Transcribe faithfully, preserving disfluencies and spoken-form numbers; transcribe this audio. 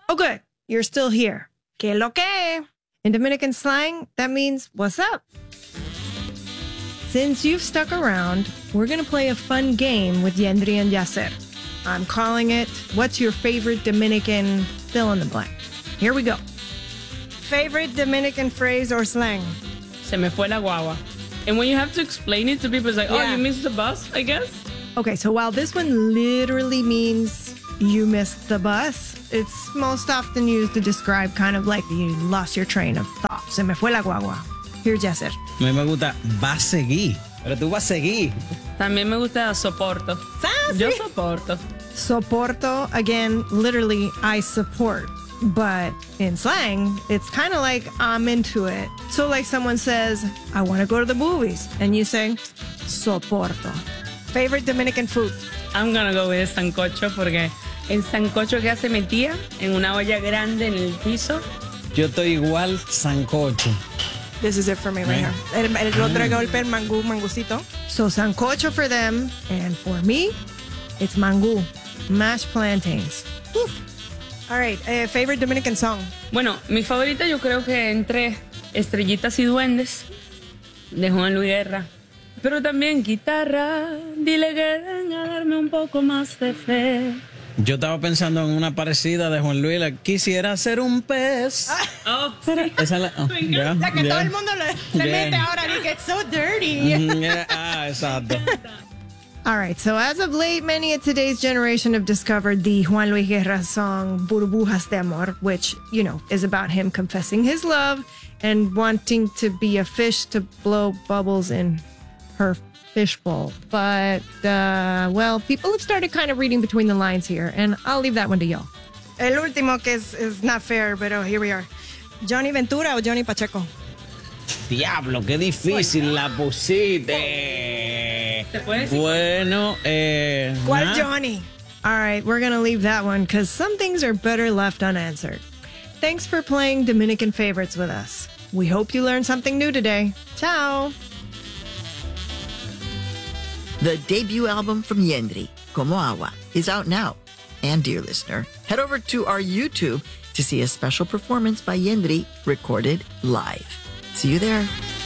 Oh, good. You're still here. Que lo que? In Dominican slang, that means what's up? Since you've stuck around, we're going to play a fun game with Yendri and Yacer. I'm calling it, what's your favorite Dominican fill in the blank? Here we go. Favorite Dominican phrase or slang? Se me fue la guagua. And when you have to explain it to people, it's like, Yeah. oh, you missed the bus, I guess? Okay, so while this one literally means you missed the bus, it's most often used to describe kind of like you lost your train of thought. Se me fue la guagua. Here's Yacer. A mí me gusta, va a seguir. Pero tú vas a seguir. También me gusta soporto. Ah, Yo sí. soporto. Soporto, again, literally, I support. But in slang, it's kind of like I'm into it. So like someone says, I want to go to the movies. And you say, soporto. Favorite Dominican food? I'm gonna go with sancocho porque el sancocho que hace mi tía en una olla grande en el piso. Yo estoy igual, sancocho. This is it for me right here. El, el otro golpe, el mangú, mangucito. So sancocho for them. And for me, it's mangú. Mashed plantains. Whew. All right. Uh, favorite Dominican song? Bueno, mi favorita yo creo que entre Estrellitas y Duendes de Juan Luis Guerra. Pero también guitarra, dile que venga a darme un poco más de fe. Yo estaba pensando en una parecida de Juan Luis. La, quisiera ser un pez. Oh, sí. Esa es la, oh, yeah, La que yeah. todo el mundo le, se Yeah. mete ahora y que it's so dirty. Mm, yeah, ah, exacto. All right, so as of late, many of today's generation have discovered the Juan Luis Guerra song Burbujas de Amor, which, you know, is about him confessing his love and wanting to be a fish to blow bubbles in her fishbowl. But, uh, well, people have started kind of reading between the lines here, and I'll leave that one to y'all. El último, que es, is not fair, but oh, here we are. ¿Johnny Ventura o Johnny Pacheco? Diablo, qué difícil la pusiste. ¿Se puede decir? Bueno, eh. ¿Cuál nah. Johnny? All right, we're going to leave that one because some things are better left unanswered. Thanks for playing Dominican favorites with us. We hope you learned something new today. Ciao. The debut album from Yendri, Como Agua, is out now. And dear listener, head over to our YouTube to see a special performance by Yendri recorded live. See you there.